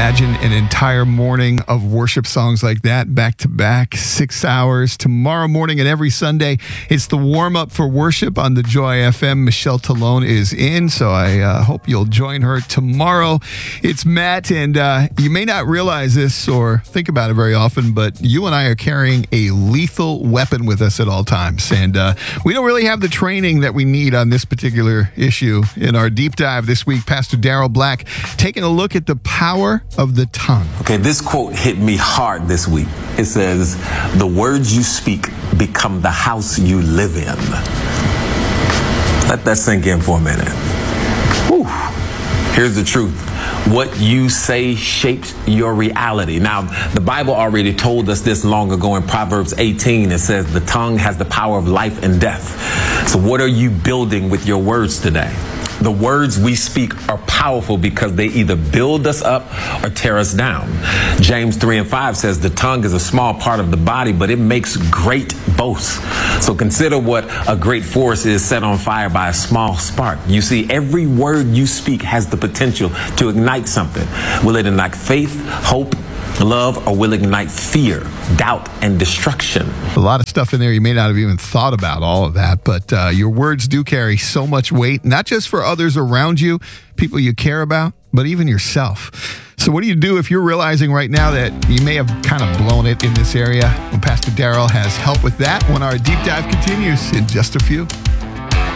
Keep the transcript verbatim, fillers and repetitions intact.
Imagine an entire morning of worship songs like that, back to back, six hours. Tomorrow morning and every Sunday, it's the warm-up for worship on the Joy F M. Michelle Talone is in, so I uh, hope you'll join her tomorrow. It's Matt, and uh, you may not realize this or think about it very often, but you and I are carrying a lethal weapon with us at all times, and uh, we don't really have the training that we need on this particular issue. In our deep dive this week, Pastor Darrell Black taking a look at the power of the tongue. Okay, this quote hit me hard this week. It says, "The words you speak become the house you live in." Let that sink in for a minute. Whew. Here's the truth. What you say shapes your reality. Now, the Bible already told us this long ago in Proverbs eighteen. It says the tongue has the power of life and death. So what are you building with your words today? The words we speak are powerful because they either build us up or tear us down. James three and five says the tongue is a small part of the body, but it makes great boasts. So consider what a great forest is set on fire by a small spark. You see, every word you speak has the potential to ignite something. Will it ignite faith, hope, love, or will it ignite fear, doubt, and destruction? A lot of stuff in there you may not have even thought about all of that, but uh, your words do carry so much weight, not just for others around you, people you care about, but even yourself. So what do you do if you're realizing right now that you may have kind of blown it in this area? Well, Pastor Darrell has help with that when our deep dive continues in just a few.